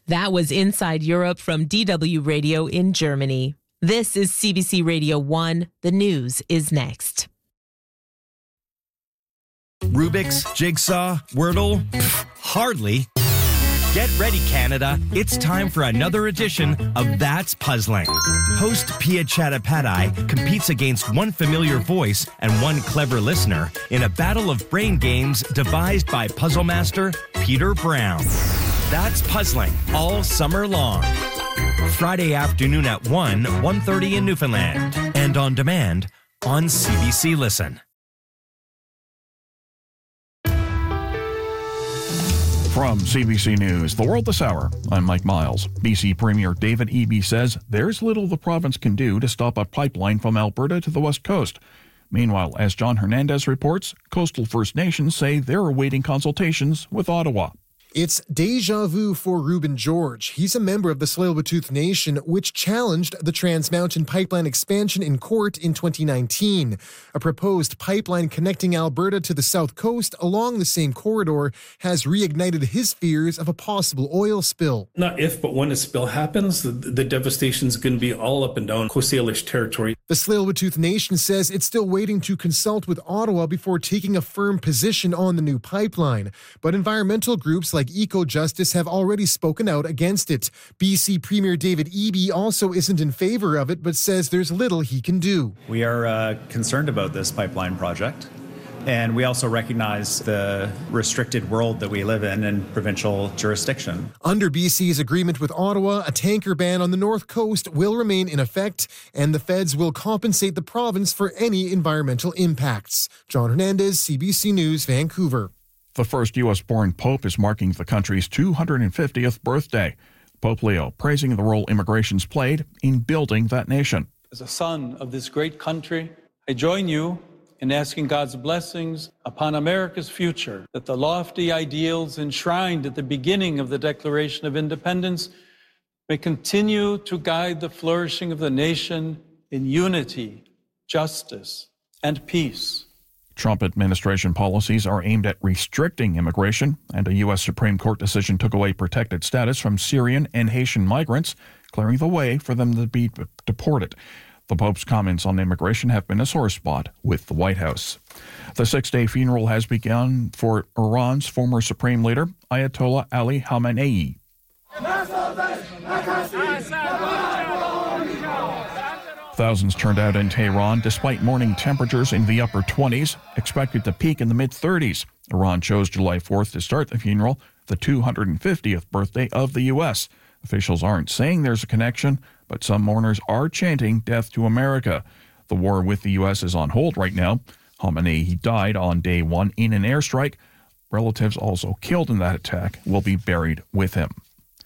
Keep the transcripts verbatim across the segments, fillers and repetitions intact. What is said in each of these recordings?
That was Inside Europe from D W Radio in Germany. This is C B C Radio one. The news is next. Rubik's, Jigsaw, Wordle? Pfft, hardly. Get ready, Canada. It's time for another edition of That's Puzzling. Host Pia Chattopadhyay competes against one familiar voice and one clever listener in a battle of brain games devised by puzzle master Peter Brown. That's Puzzling all summer long. Friday afternoon at one, one thirty in Newfoundland. And on demand on C B C Listen. From C B C News, The World This Hour, I'm Mike Miles. B C Premier David Eby says there's little the province can do to stop a pipeline from Alberta to the west coast. Meanwhile, as John Hernandez reports, coastal First Nations say they're awaiting consultations with Ottawa. It's deja vu for Reuben George. He's a member of the Tsleil-Waututh Nation, which challenged the Trans Mountain Pipeline expansion in court in twenty nineteen. A proposed pipeline connecting Alberta to the south coast along the same corridor has reignited his fears of a possible oil spill. Not if, but when a spill happens, the, the devastation is going to be all up and down Coast Salish territory. The Tsleil-Waututh Nation says it's still waiting to consult with Ottawa before taking a firm position on the new pipeline. But environmental groups like Eco Justice have already spoken out against it. B C Premier David Eby also isn't in favor of it, but says there's little he can do. We are uh, concerned about this pipeline project, and we also recognize the restricted world that we live in in provincial jurisdiction. Under B C's agreement with Ottawa, a tanker ban on the north coast will remain in effect, and the feds will compensate the province for any environmental impacts. John Hernandez, C B C News, Vancouver. The first U S-born pope is marking the country's two hundred fiftieth birthday. Pope Leo praising the role immigration's played in building that nation. As a son of this great country, I join you in asking God's blessings upon America's future, that the lofty ideals enshrined at the beginning of the Declaration of Independence may continue to guide the flourishing of the nation in unity, justice, and peace. Trump administration policies are aimed at restricting immigration, and a U S Supreme Court decision took away protected status from Syrian and Haitian migrants, clearing the way for them to be deported. The Pope's comments on immigration have been a sore spot with the White House. The six-day funeral has begun for Iran's former supreme leader, Ayatollah Ali Khamenei. Thousands turned out in Tehran despite morning temperatures in the upper twenties, expected to peak in the mid-thirties. Iran chose July fourth to start the funeral, the two hundred fiftieth birthday of the U S. Officials aren't saying there's a connection, but some mourners are chanting death to America. The war with the U S is on hold right now. Khamenei died on day one in an airstrike. Relatives also killed in that attack will be buried with him.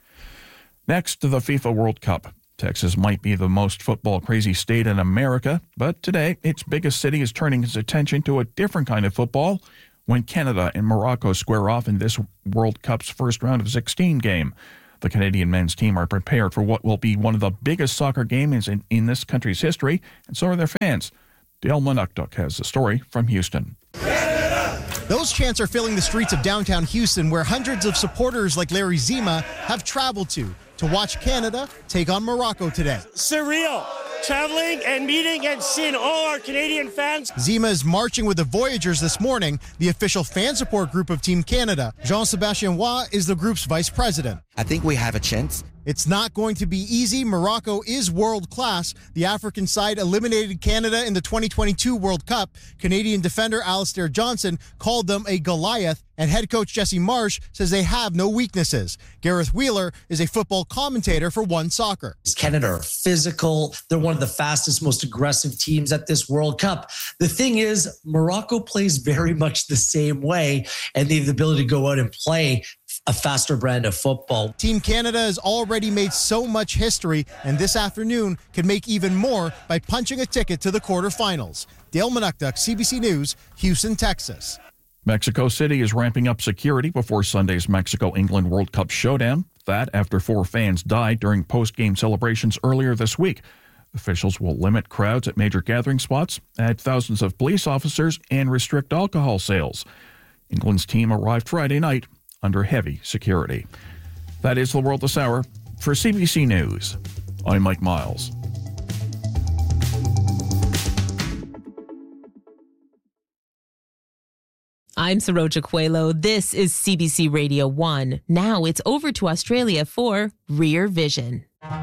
Next to the FIFA World Cup. Texas might be the most football-crazy state in America, but today its biggest city is turning its attention to a different kind of football when Canada and Morocco square off in this World Cup's first round of sixteen game. The Canadian men's team are prepared for what will be one of the biggest soccer games in, in this country's history, and so are their fans. Dale Monuktuk has the story from Houston. Those chants are filling the streets of downtown Houston, where hundreds of supporters like Larry Zima have traveled to to watch Canada take on Morocco today. Surreal. Traveling and meeting and seeing all our Canadian fans. Zima is marching with the Voyageurs this morning, the official fan support group of Team Canada. Jean-Sébastien Roy is the group's vice president. I think we have a chance. It's not going to be easy. Morocco is world class. The African side eliminated Canada in the twenty twenty-two World Cup. Canadian defender Alistair Johnson called them a Goliath, and head coach Jesse Marsh says they have no weaknesses. Gareth Wheeler is a football commentator for One Soccer. Canada are physical. They're one of the fastest, most aggressive teams at this World Cup. The thing is, Morocco plays very much the same way, and they have the ability to go out and play a faster brand of football. Team Canada has already made so much history, and this afternoon can make even more by punching a ticket to the quarterfinals. Dale Monuktuk, C B C News, Houston, Texas. Mexico City is ramping up security before Sunday's Mexico-England World Cup showdown. That after four fans died during post-game celebrations earlier this week. Officials will limit crowds at major gathering spots, add thousands of police officers, and restrict alcohol sales. England's team arrived Friday night under heavy security. That is the world this hour. For C B C News, I'm Mike Miles. I'm Saroja Coelho. This is C B C Radio one. Now it's over to Australia for Rear Vision.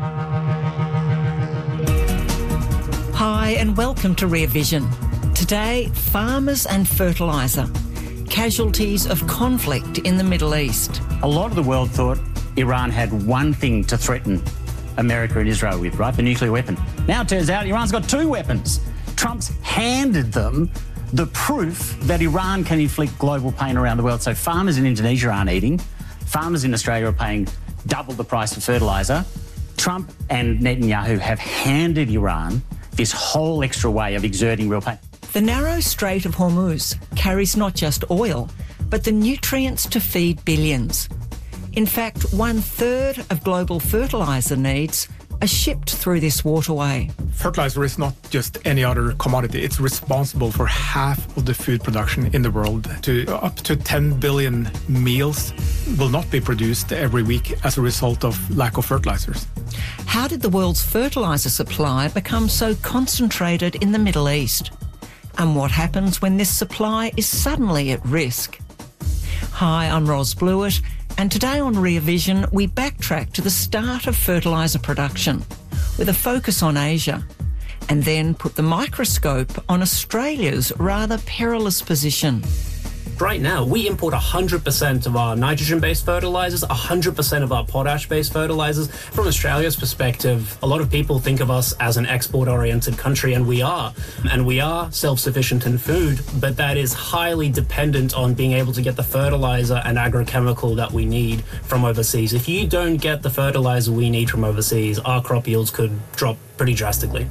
Hi and welcome to Rear Vision. Today, farmers and fertiliser. Casualties of conflict in the Middle East. A lot of the world thought Iran had one thing to threaten America and Israel with, right? The nuclear weapon. Now it turns out Iran's got two weapons. Trump's handed them the proof that Iran can inflict global pain around the world. So farmers in Indonesia aren't eating. Farmers in Australia are paying double the price of fertiliser. Trump and Netanyahu have handed Iran this whole extra way of exerting real pain. The narrow Strait of Hormuz carries not just oil, but the nutrients to feed billions. In fact, one third of global fertiliser needs are shipped through this waterway. Fertilizer is not just any other commodity. It's responsible for half of the food production in the world. To up to ten billion meals will not be produced every week as a result of lack of fertilizers. How did the world's fertiliser supply become so concentrated in the Middle East? And what happens when this supply is suddenly at risk? Hi, I'm Ros Blewett, and today on Rear Vision, we backtrack to the start of fertiliser production with a focus on Asia, and then put the microscope on Australia's rather perilous position. Right now, we import one hundred percent of our nitrogen-based fertilizers, one hundred percent of our potash-based fertilizers. From Australia's perspective, a lot of people think of us as an export-oriented country, and we are. And we are self-sufficient in food, but that is highly dependent on being able to get the fertilizer and agrochemical that we need from overseas. If you don't get the fertilizer we need from overseas, our crop yields could drop pretty drastically.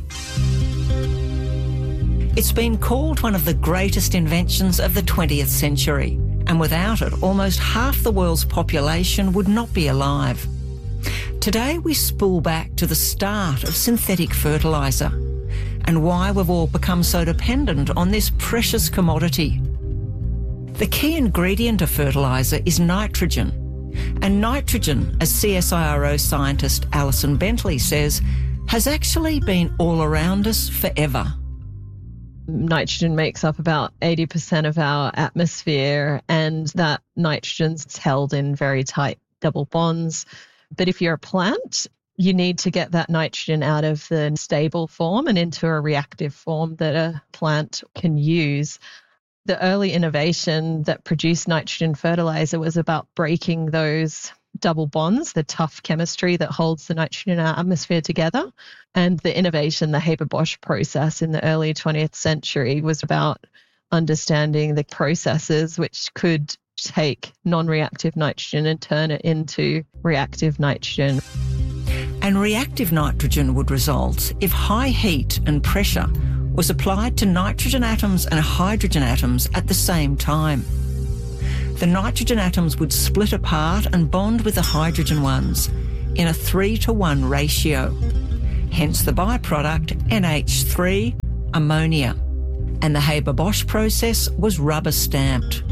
It's been called one of the greatest inventions of the twentieth century, and without it, almost half the world's population would not be alive. Today, we spool back to the start of synthetic fertiliser and why we've all become so dependent on this precious commodity. The key ingredient of fertiliser is nitrogen, and nitrogen, as C S I R O scientist Alison Bentley says, has actually been all around us forever. Nitrogen makes up about eighty percent of our atmosphere, and that nitrogen's held in very tight double bonds. But if you're a plant, you need to get that nitrogen out of the stable form and into a reactive form that a plant can use. The early innovation that produced nitrogen fertilizer was about breaking those double bonds, the tough chemistry that holds the nitrogen in our atmosphere together. And the innovation, the Haber-Bosch process in the early twentieth century, was about understanding the processes which could take non-reactive nitrogen and turn it into reactive nitrogen. And reactive nitrogen would result if high heat and pressure was applied to nitrogen atoms and hydrogen atoms at the same time. The nitrogen atoms would split apart and bond with the hydrogen ones in a three to one ratio. Hence the byproduct N H three, ammonia. And the Haber-Bosch process was rubber stamped.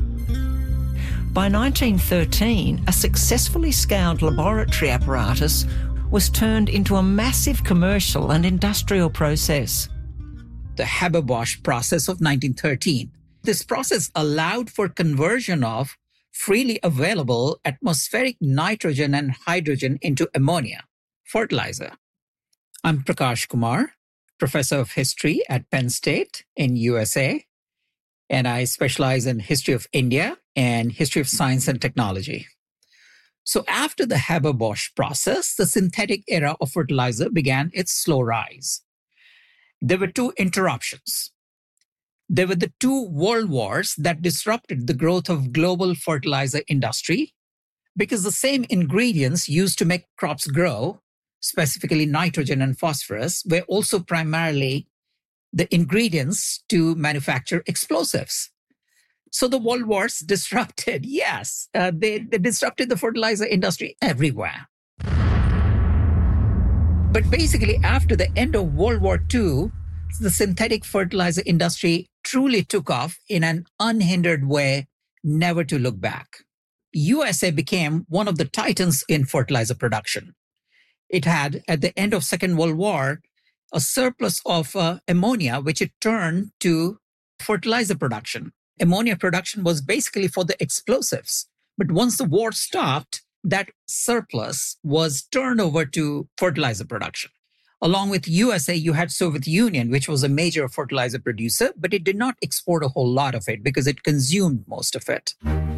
By nineteen thirteen, a successfully scaled laboratory apparatus was turned into a massive commercial and industrial process. The Haber-Bosch process of nineteen thirteen. This process allowed for conversion of freely available atmospheric nitrogen and hydrogen into ammonia, fertilizer. I'm Prakash Kumar, professor of history at Penn State in U S A, and I specialize in history of India and history of science and technology. So after the Haber-Bosch process, the synthetic era of fertilizer began its slow rise. There were two interruptions. There were the two world wars that disrupted the growth of global fertilizer industry because the same ingredients used to make crops grow, specifically nitrogen and phosphorus, were also primarily the ingredients to manufacture explosives. So the world wars disrupted, yes, uh, they, they disrupted the fertilizer industry everywhere. But basically, after the end of World War Two, the synthetic fertilizer industry truly took off in an unhindered way, never to look back. U S A became one of the titans in fertilizer production. It had, at the end of Second World War, a surplus of uh, ammonia, which it turned to fertilizer production. Ammonia production was basically for the explosives. But once the war stopped, that surplus was turned over to fertilizer production. Along with U S A, you had Soviet Union, which was a major fertilizer producer, but it did not export a whole lot of it because it consumed most of it.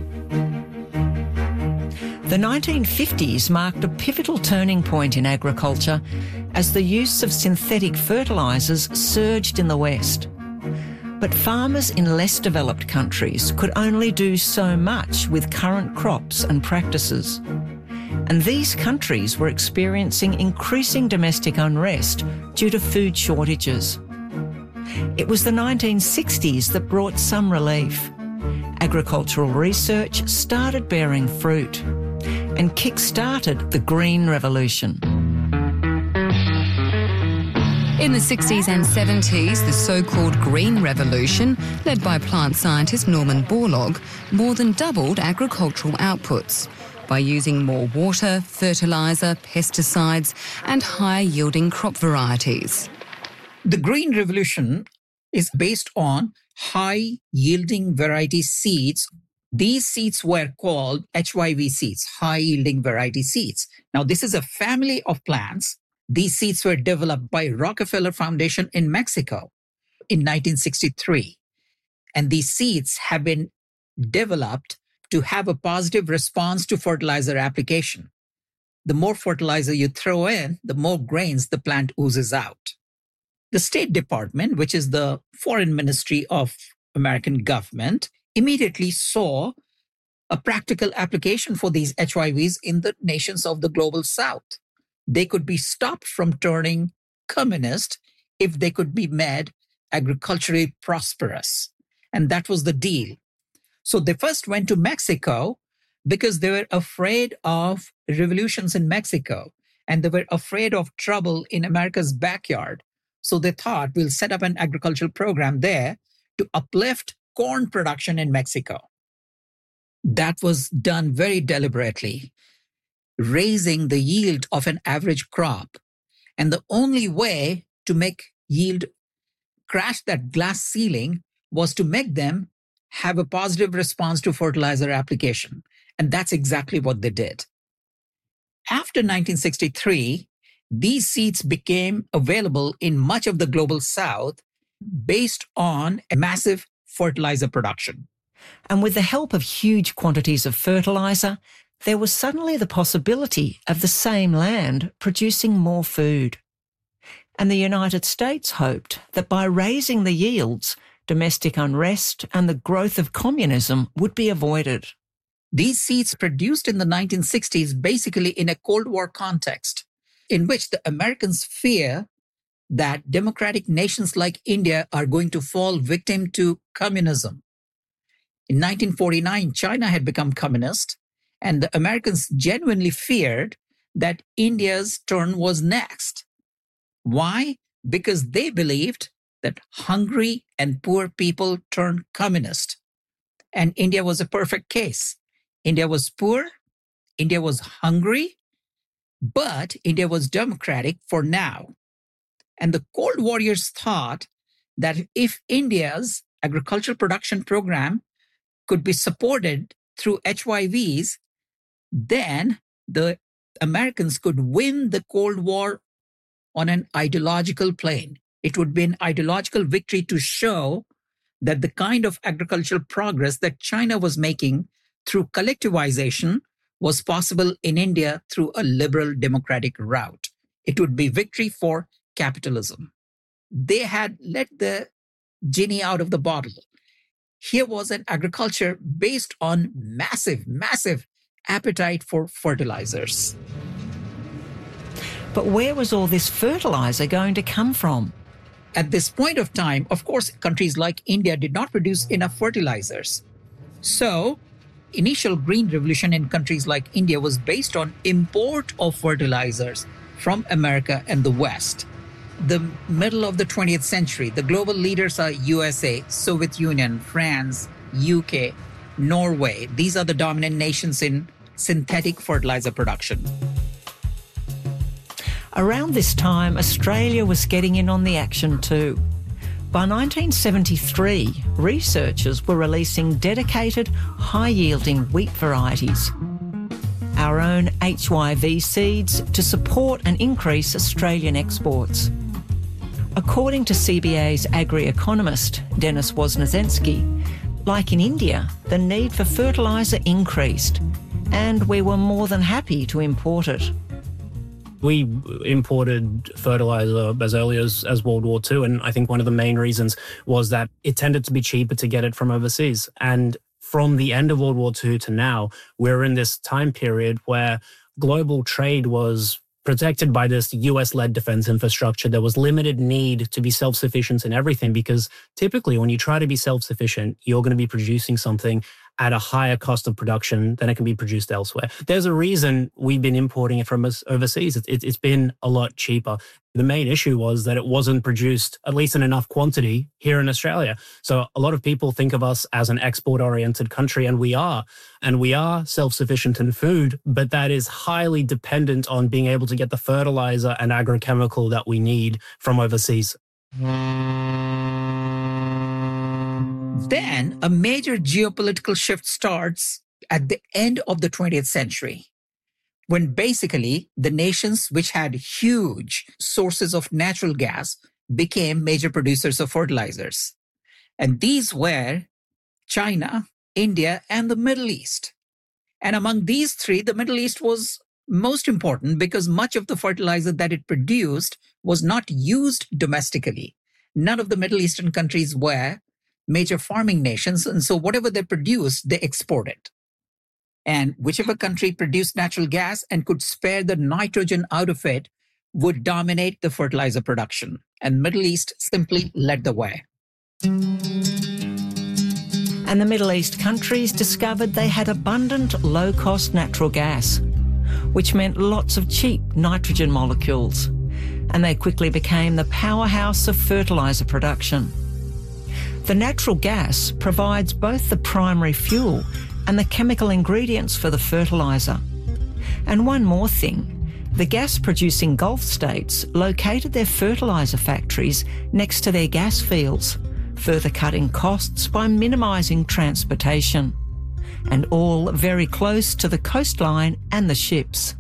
The nineteen fifties marked a pivotal turning point in agriculture as the use of synthetic fertilizers surged in the West. But farmers in less developed countries could only do so much with current crops and practices. And these countries were experiencing increasing domestic unrest due to food shortages. It was the nineteen sixties that brought some relief. Agricultural research started bearing fruit and kick-started the Green Revolution. In the sixties and seventies, the so-called Green Revolution, led by plant scientist Norman Borlaug, more than doubled agricultural outputs by using more water, fertiliser, pesticides and higher-yielding crop varieties. The Green Revolution is based on high-yielding variety seeds. These seeds were called H Y V seeds, high-yielding variety seeds. Now, this is a family of plants. These seeds were developed by Rockefeller Foundation in Mexico in nineteen sixty-three. And these seeds have been developed to have a positive response to fertilizer application. The more fertilizer you throw in, the more grains the plant oozes out. The State Department, which is the foreign ministry of American government, immediately saw a practical application for these H Y Vs in the nations of the global south. They could be stopped from turning communist if they could be made agriculturally prosperous. And that was the deal. So they first went to Mexico because they were afraid of revolutions in Mexico and they were afraid of trouble in America's backyard. So they thought, we'll set up an agricultural program there to uplift corn production in Mexico. That was done very deliberately, raising the yield of an average crop. And the only way to make yield crash that glass ceiling was to make them have a positive response to fertilizer application. And that's exactly what they did. After nineteen sixty-three, these seeds became available in much of the global south based on a massive fertilizer production. And with the help of huge quantities of fertilizer, there was suddenly the possibility of the same land producing more food. And the United States hoped that by raising the yields, domestic unrest and the growth of communism would be avoided. These seeds produced in the nineteen sixties basically in a Cold War context, in which the Americans fear that democratic nations like India are going to fall victim to communism. In nineteen forty-nine, China had become communist, and the Americans genuinely feared that India's turn was next. Why? Because they believed that hungry and poor people turned communist. And India was a perfect case. India was poor, India was hungry, but India was democratic for now. And the Cold Warriors thought that if India's agricultural production program could be supported through H Y Vs, then the Americans could win the Cold War on an ideological plane. It would be an ideological victory to show that the kind of agricultural progress that China was making through collectivization was possible in India through a liberal democratic route. It would be victory for capitalism. They had let the genie out of the bottle. Here was an agriculture based on massive, massive appetite for fertilizers. But where was all this fertilizer going to come from? At this point of time, of course, countries like India did not produce enough fertilizers. So, initial Green Revolution in countries like India was based on import of fertilizers from America and the West. The middle of the twentieth century, the global leaders are U S A, Soviet Union, France, U K, Norway. These are the dominant nations in synthetic fertilizer production. Around this time, Australia was getting in on the action too. By nineteen seventy-three, researchers were releasing dedicated, high-yielding wheat varieties. Our own H Y V seeds to support and increase Australian exports. According to C B A's agri-economist, Denis Wosnozensky, like in India, the need for fertiliser increased, and we were more than happy to import it. We imported fertilizer as early as, as World War Two, and I think one of the main reasons was that it tended to be cheaper to get it from overseas. And from the end of World War Two to now, we're in this time period where global trade was protected by this U S-led defense infrastructure. There was limited need to be self-sufficient in everything, because typically when you try to be self-sufficient, you're going to be producing something at a higher cost of production than it can be produced elsewhere. There's a reason we've been importing it from overseas. It, it, it's been a lot cheaper. The main issue was that it wasn't produced, at least in enough quantity, here in Australia. So a lot of people think of us as an export-oriented country, and we are. And we are self-sufficient in food, but that is highly dependent on being able to get the fertilizer and agrochemical that we need from overseas. Then a major geopolitical shift starts at the end of the twentieth century, when basically the nations which had huge sources of natural gas became major producers of fertilizers. And these were China, India, and the Middle East. And among these three, the Middle East was most important because much of the fertilizer that it produced was not used domestically. None of the Middle Eastern countries were major farming nations, and so whatever they produced, they exported. And whichever country produced natural gas and could spare the nitrogen out of it would dominate the fertilizer production. And Middle East simply led the way. And the Middle East countries discovered they had abundant, low-cost natural gas, which meant lots of cheap nitrogen molecules. And they quickly became the powerhouse of fertilizer production. The natural gas provides both the primary fuel and the chemical ingredients for the fertilizer. And one more thing, the gas-producing Gulf states located their fertilizer factories next to their gas fields, further cutting costs by minimising transportation, and all very close to the coastline and the ships.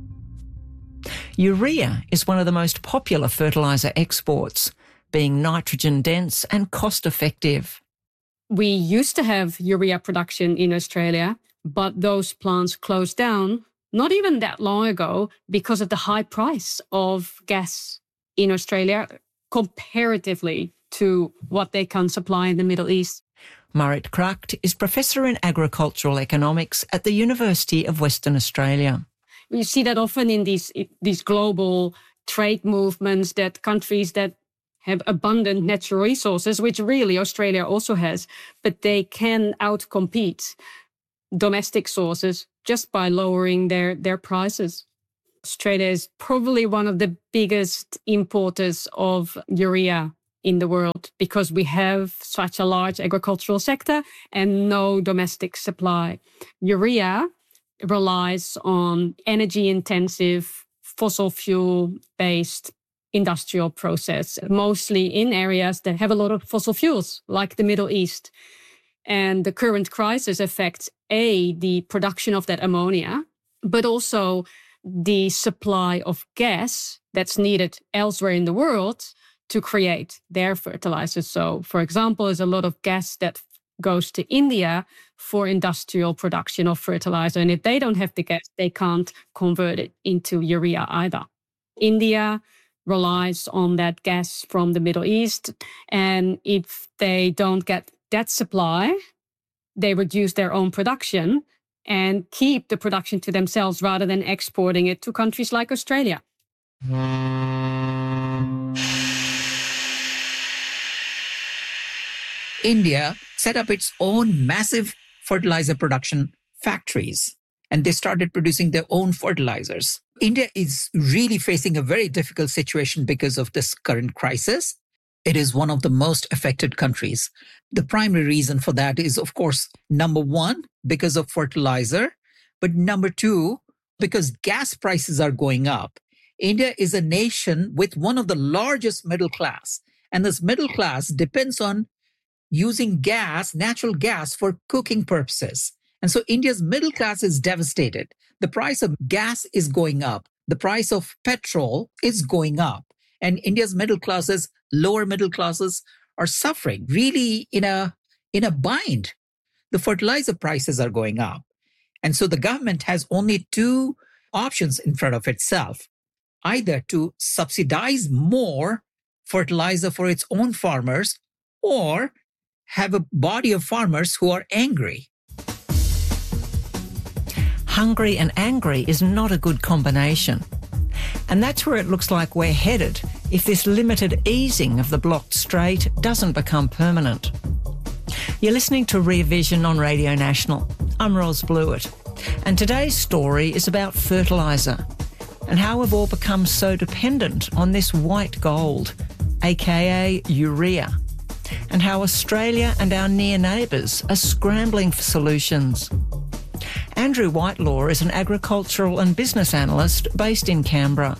Urea is one of the most popular fertilizer exports, being nitrogen-dense and cost-effective. We used to have urea production in Australia, but those plants closed down not even that long ago because of the high price of gas in Australia comparatively to what they can supply in the Middle East. Marit Kracht is Professor in Agricultural Economics at the University of Western Australia. You see that often in these, these global trade movements, that countries that have abundant natural resources, which really Australia also has, but they can outcompete domestic sources just by lowering their, their prices. Australia is probably one of the biggest importers of urea in the world because we have such a large agricultural sector and no domestic supply. Urea relies on energy-intensive, fossil fuel-based industrial process, mostly in areas that have a lot of fossil fuels, like the Middle East. And the current crisis affects, A, the production of that ammonia, but also the supply of gas that's needed elsewhere in the world to create their fertilizers. So, for example, there's a lot of gas that goes to India for industrial production of fertilizer. And if they don't have the gas, they can't convert it into urea either. India relies on that gas from the Middle East. And if they don't get that supply, they reduce their own production and keep the production to themselves rather than exporting it to countries like Australia. India set up its own massive fertilizer production factories, and they started producing their own fertilizers. India is really facing a very difficult situation because of this current crisis. it is one of the most affected countries. The primary reason for that is, of course, number one, because of fertilizer, but number two, because gas prices are going up. India is a nation with one of the largest middle class, and this middle class depends on using gas, natural gas, for cooking purposes. And so India's middle class is devastated. The price of gas is going up. The price of petrol is going up. And India's middle classes, lower middle classes, are suffering, really in a, in a bind. The fertilizer prices are going up. And so the government has only two options in front of itself. Either to subsidize more fertilizer for its own farmers, or have a body of farmers who are angry. Hungry and angry is not a good combination. And that's where it looks like we're headed if this limited easing of the blocked strait doesn't become permanent. You're listening to Rear Vision on Radio National. I'm Ros Blewett. And today's story is about fertiliser and how we've all become so dependent on this white gold, aka urea, and how Australia and our near neighbours are scrambling for solutions. Andrew Whitelaw is an agricultural and business analyst based in Canberra.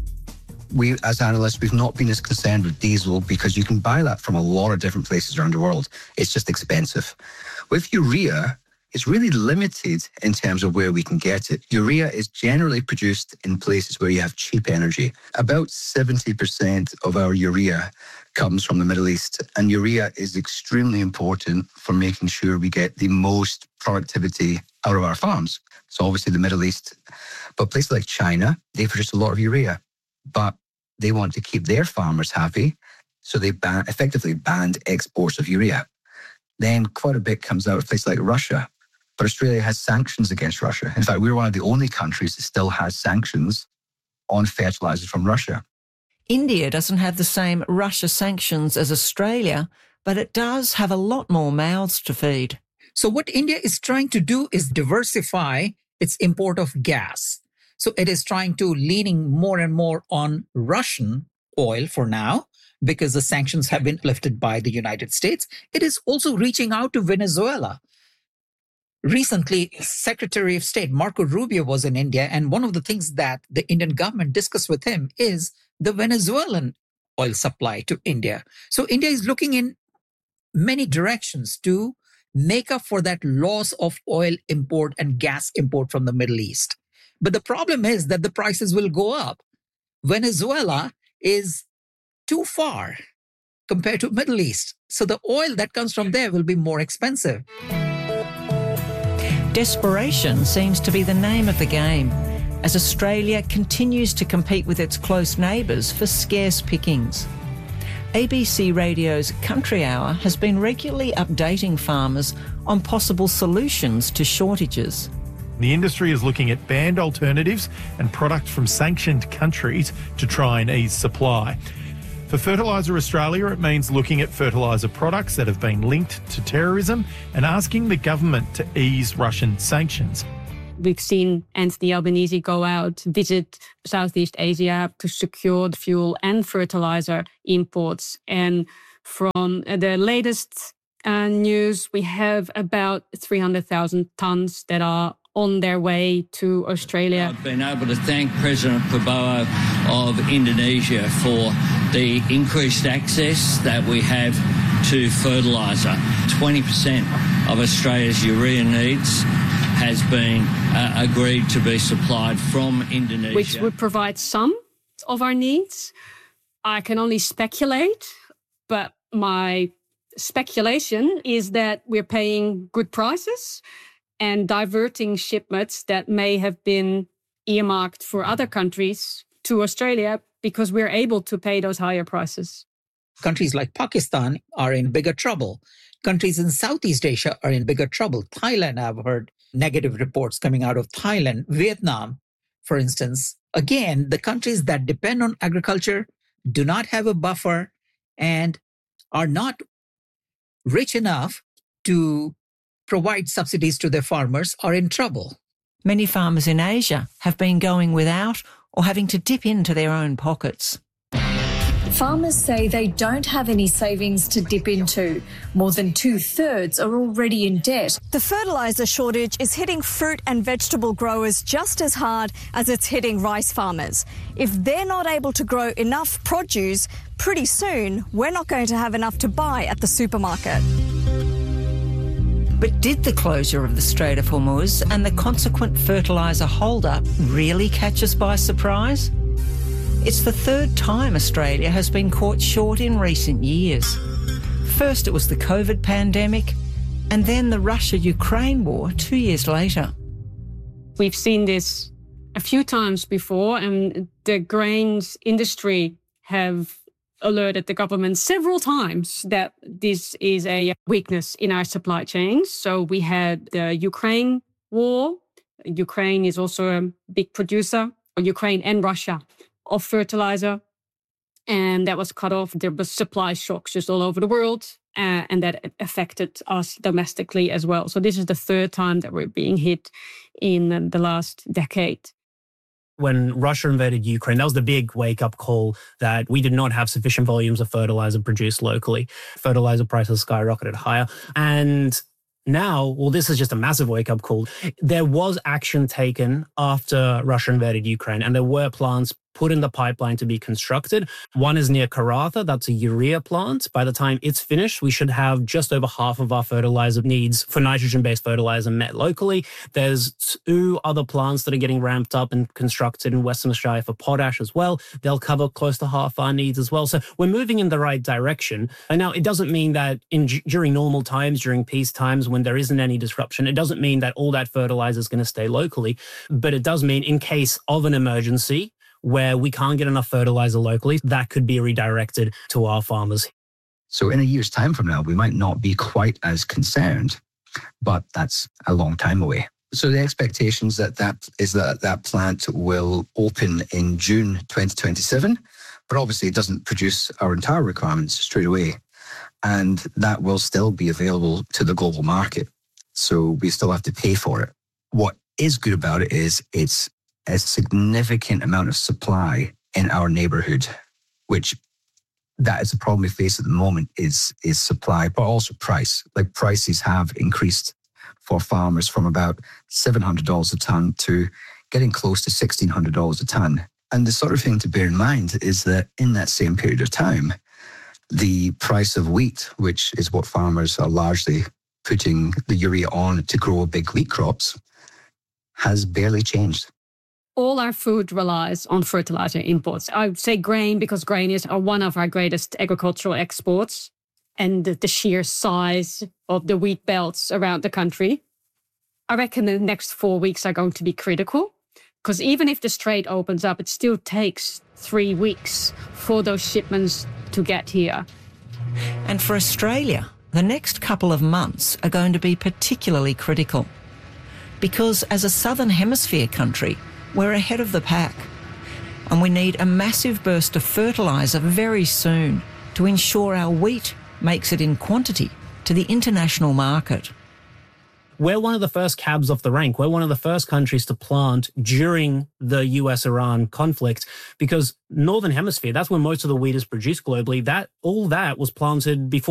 We, as analysts, we've not been as concerned with diesel because you can buy that from a lot of different places around the world. It's just expensive. With urea, it's really limited in terms of where we can get it. Urea is generally produced in places where you have cheap energy. About seventy percent of our urea comes from the Middle East, and urea is extremely important for making sure we get the most productivity out of our farms. So obviously the Middle East, but places like China, they produce a lot of urea, but they want to keep their farmers happy, so they ban, effectively banned exports of urea. Then quite a bit comes out of places like Russia. But Australia has sanctions against Russia. In fact, we're one of the only countries that still has sanctions on fertilizers from Russia. India doesn't have the same Russia sanctions as Australia, but it does have a lot more mouths to feed. So what India is trying to do is diversify its import of gas. So it is trying to leaning more and more on Russian oil for now, because the sanctions have been lifted by the United States. It is also reaching out to Venezuela. Recently, Secretary of State Marco Rubio was in India, and one of the things that the Indian government discussed with him is the Venezuelan oil supply to India. So India is looking in many directions to make up for that loss of oil import and gas import from the Middle East. But the problem is that the prices will go up. Venezuela is too far compared to Middle East. So the oil that comes from there will be more expensive. Desperation seems to be the name of the game, as Australia continues to compete with its close neighbours for scarce pickings. A B C Radio's Country Hour has been regularly updating farmers on possible solutions to shortages. The industry is looking at banned alternatives and products from sanctioned countries to try and ease supply. For Fertiliser Australia, it means looking at fertiliser products that have been linked to terrorism and asking the government to ease Russian sanctions. We've seen Anthony Albanese go out, visit Southeast Asia to secure the fuel and fertiliser imports. And from the latest uh, news, we have about three hundred thousand tonnes that are on their way to Australia. I've been able to thank President Prabowo of Indonesia for the increased access that we have to fertiliser. twenty percent of Australia's urea needs has been uh, agreed to be supplied from Indonesia. Which would provide some of our needs. I can only speculate, but my speculation is that we're paying good prices and diverting shipments that may have been earmarked for other countries to Australia because we're able to pay those higher prices. Countries like Pakistan are in bigger trouble. Countries in Southeast Asia are in bigger trouble. Thailand, I've heard negative reports coming out of Thailand. Vietnam, for instance. Again, the countries that depend on agriculture do not have a buffer and are not rich enough to provide subsidies to their farmers are in trouble. Many farmers in Asia have been going without or having to dip into their own pockets. Farmers say they don't have any savings to dip into. More than two-thirds are already in debt. The fertiliser shortage is hitting fruit and vegetable growers just as hard as it's hitting rice farmers. If they're not able to grow enough produce, pretty soon we're not going to have enough to buy at the supermarket. But did the closure of the Strait of Hormuz and the consequent fertiliser hold-up really catch us by surprise? It's the third time Australia has been caught short in recent years. First it was the COVID pandemic, and then the Russia-Ukraine war two years later. We've seen this a few times before, and the grains industry have alerted the government several times that this is a weakness in our supply chains. So we had the Ukraine war. Ukraine is also a big producer, Ukraine and Russia, of fertilizer. And that was cut off. There was supply shocks just all over the world. Uh, and that affected us domestically as well. So this is the third time that we're being hit in the last decade. When Russia invaded Ukraine, that was the big wake-up call that we did not have sufficient volumes of fertilizer produced locally. Fertilizer prices skyrocketed higher. And now, well, this is just a massive wake-up call. There was action taken after Russia invaded Ukraine, and there were plants put in the pipeline to be constructed. One is near Karratha. That's a urea plant. By the time it's finished, we should have just over half of our fertilizer needs for nitrogen-based fertilizer met locally. There's two other plants that are getting ramped up and constructed in Western Australia for potash as well. They'll cover close to half our needs as well. So we're moving in the right direction. And now it doesn't mean that in during normal times, during peace times, when there isn't any disruption, it doesn't mean that all that fertilizer is going to stay locally. But it does mean in case of an emergency, where we can't get enough fertilizer locally, that could be redirected to our farmers. So in a year's time from now, we might not be quite as concerned, but that's a long time away. So the expectations that that is that that plant will open in June twenty twenty-seven, but obviously it doesn't produce our entire requirements straight away. And that will still be available to the global market. So we still have to pay for it. What is good about it is it's a significant amount of supply in our neighborhood, which that is the problem we face at the moment is, is supply, but also price. Like prices have increased for farmers from about seven hundred dollars a ton to getting close to sixteen hundred dollars a ton. And the sort of thing to bear in mind is that in that same period of time, the price of wheat, which is what farmers are largely putting the urea on to grow big wheat crops, has barely changed. All our food relies on fertilizer imports. I would say grain because grain is one of our greatest agricultural exports, and the, the sheer size of the wheat belts around the country. I reckon the next four weeks are going to be critical because even if the strait opens up, it still takes three weeks for those shipments to get here. And for Australia, the next couple of months are going to be particularly critical because as a Southern Hemisphere country, we're ahead of the pack, and we need a massive burst of fertiliser very soon to ensure our wheat makes it in quantity to the international market. We're one of the first cabs off the rank. We're one of the first countries to plant during the U S Iran conflict because Northern Hemisphere, that's where most of the wheat is produced globally. That all that was planted before